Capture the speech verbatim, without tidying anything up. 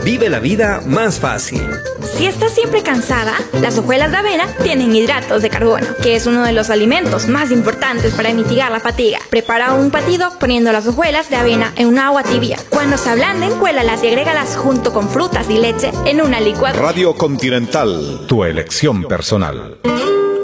Vive la vida más fácil. Si estás siempre cansada, las hojuelas de avena tienen hidratos de carbono, que es uno de los alimentos más importantes para mitigar la fatiga. Prepara un batido poniendo las hojuelas de avena en un agua tibia. Cuando se ablanden, cuélalas y agrégalas junto con frutas y leche en una licuadora. Radio Continental, tu elección personal.